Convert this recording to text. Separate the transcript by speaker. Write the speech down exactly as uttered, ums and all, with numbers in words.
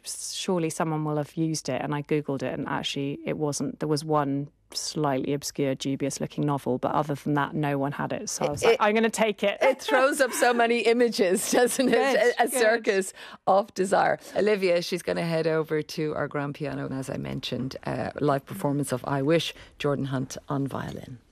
Speaker 1: surely someone will have used it. And I Googled it, and actually it wasn't. There was one slightly obscure, dubious-looking novel, but other than that, no one had it. So I was it, like, I'm going to take it.
Speaker 2: It throws up so many images, doesn't it?
Speaker 1: Good,
Speaker 2: a a
Speaker 1: good.
Speaker 2: circus of desire. Olivia, she's going to head over to our grand piano, and as I mentioned, uh, live performance of I Wish, Jordan Hunt on violin.